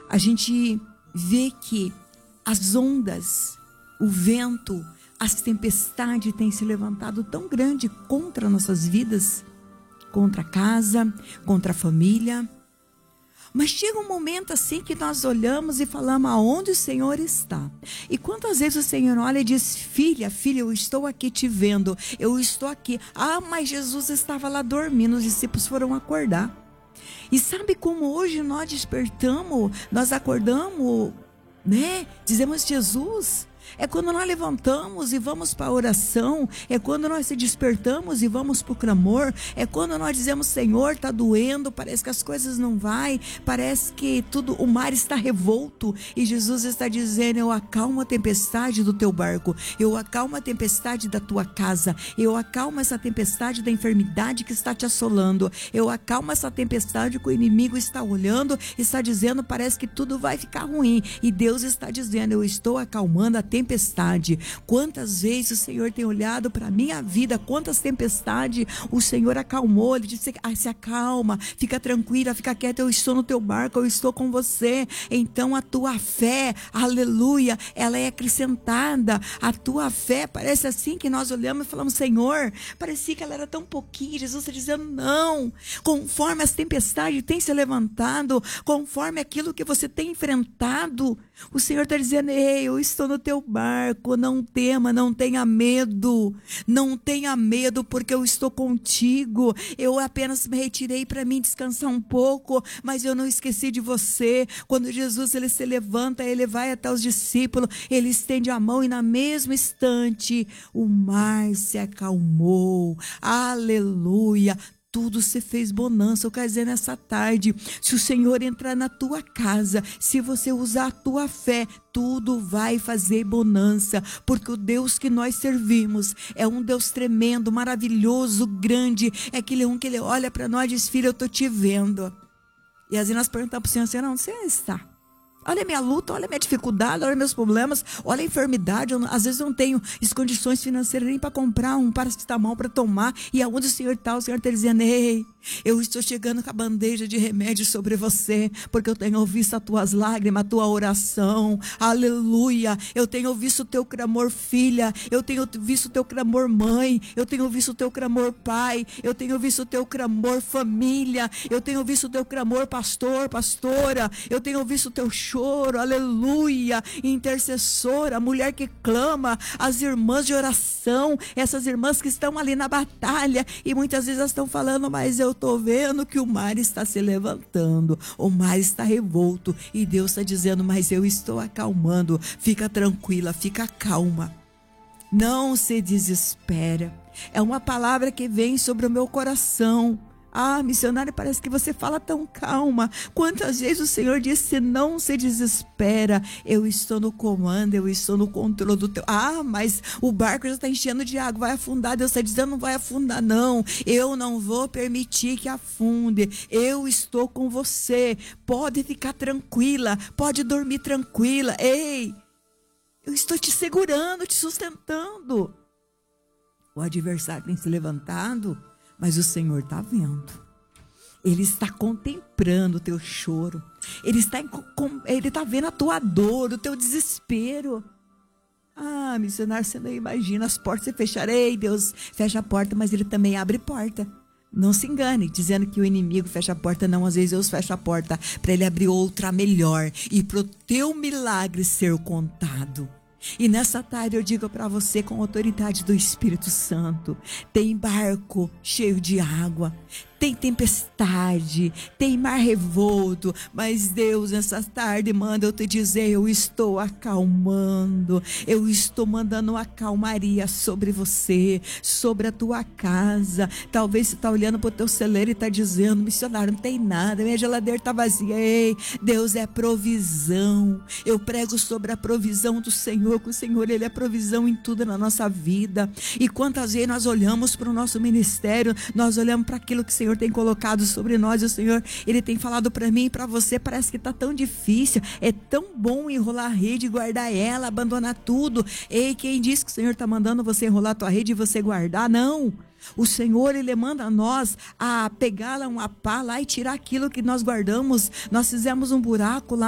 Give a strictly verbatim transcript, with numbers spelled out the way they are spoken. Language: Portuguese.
a gente vê que as ondas, o vento, as tempestades têm se levantado tão grande contra nossas vidas, contra a casa, contra a família. Mas chega um momento assim que nós olhamos e falamos aonde o Senhor está. E quantas vezes o Senhor olha e diz: filha, filha, eu estou aqui te vendo, eu estou aqui. Ah, mas Jesus estava lá dormindo, os discípulos foram acordar. E sabe como hoje nós despertamos, nós acordamos, né? Dizemos: Jesus. É quando nós levantamos e vamos para a oração, é quando nós se despertamos e vamos para o clamor, é quando nós dizemos: Senhor, está doendo, parece que as coisas não vão, parece que tudo, o mar está revolto, e Jesus está dizendo: eu acalmo a tempestade do teu barco, eu acalmo a tempestade da tua casa, eu acalmo essa tempestade da enfermidade que está te assolando, eu acalmo essa tempestade que o inimigo está olhando, está dizendo: parece que tudo vai ficar ruim, e Deus está dizendo: eu estou acalmando a tempestade. Tempestade. Quantas vezes o Senhor tem olhado para a minha vida, quantas tempestades o Senhor acalmou. Ele disse: ah, se acalma, fica tranquila, fica quieta, eu estou no teu barco, eu estou com você. Então a tua fé, aleluia, ela é acrescentada. A tua fé, parece assim que nós olhamos e falamos: Senhor, parecia que ela era tão pouquinho. Jesus está dizendo: não, conforme as tempestades têm se levantado, conforme aquilo que você tem enfrentado, o Senhor está dizendo: ei, eu estou no teu barco, não tema, não tenha medo, não tenha medo, porque eu estou contigo. Eu apenas me retirei para mim descansar um pouco, mas eu não esqueci de você. Quando Jesus ele se levanta, ele vai até os discípulos, ele estende a mão e na mesmo instante o mar se acalmou. Aleluia! Tudo se fez bonança. Eu quero dizer nessa tarde, se o Senhor entrar na tua casa, se você usar a tua fé, tudo vai fazer bonança, porque o Deus que nós servimos é um Deus tremendo, maravilhoso, grande. É aquele um que ele olha para nós e diz: filho, eu estou te vendo. E às vezes nós perguntamos para o Senhor: Senhor, onde você está? Olha a minha luta, olha a minha dificuldade, olha meus problemas, olha a enfermidade. Eu, às vezes eu não tenho as condições financeiras nem para comprar um paracetamol para tomar. E aonde o Senhor está, o Senhor está dizendo: ei, eu estou chegando com a bandeja de remédio sobre você, porque eu tenho visto as tuas lágrimas, a tua oração. Aleluia! Eu tenho visto o teu clamor, filha. Eu tenho visto o teu clamor, mãe. Eu tenho visto o teu clamor, pai. Eu tenho visto o teu clamor, família. Eu tenho visto o teu clamor, pastor, pastora. Eu tenho visto o teu choro, aleluia, intercessora, a mulher que clama, as irmãs de oração, essas irmãs que estão ali na batalha, e muitas vezes elas estão falando: mas eu estou vendo que o mar está se levantando, o mar está revolto, e Deus está dizendo: mas eu estou acalmando, fica tranquila, fica calma, não se desespera. É uma palavra que vem sobre o meu coração. Ah, missionária, parece que você fala tão calma. Quantas vezes o Senhor disse: não se desespera, eu estou no comando, eu estou no controle do teu... Ah, mas o barco já está enchendo de água, vai afundar. Deus está dizendo: não vai afundar não, eu não vou permitir que afunde, eu estou com você, pode ficar tranquila, pode dormir tranquila. Ei, eu estou te segurando, te sustentando. O adversário tem se levantado, mas o Senhor está vendo. Ele está contemplando o teu choro. Ele está, ele está vendo a tua dor, o teu desespero. Ah, missionário, você não imagina as portas se fecharem. Deus fecha a porta, mas Ele também abre porta. Não se engane, dizendo que o inimigo fecha a porta. Não, às vezes Deus fecha a porta para Ele abrir outra melhor e para o teu milagre ser contado. E nessa tarde eu digo para você, com a autoridade do Espírito Santo: tem barco cheio de água, tem tempestade, tem mar revolto, mas Deus nessa tarde manda eu te dizer: eu estou acalmando, eu estou mandando uma calmaria sobre você, sobre a tua casa. Talvez você está olhando para o teu celeiro e está dizendo: missionário, não tem nada, minha geladeira está vazia. Ei, Deus é provisão. Eu prego sobre a provisão do Senhor, que o Senhor Ele é provisão em tudo na nossa vida. E quantas vezes nós olhamos para o nosso ministério, nós olhamos para aquilo que o Senhor tem colocado sobre nós, e o Senhor Ele tem falado para mim e para você: parece que está tão difícil, é tão bom enrolar a rede, guardar ela, abandonar tudo. Ei, quem disse que o Senhor está mandando você enrolar a tua rede e você guardar? Não. O Senhor, Ele manda a nós a pegar uma pá lá e tirar aquilo que nós guardamos. Nós fizemos um buraco lá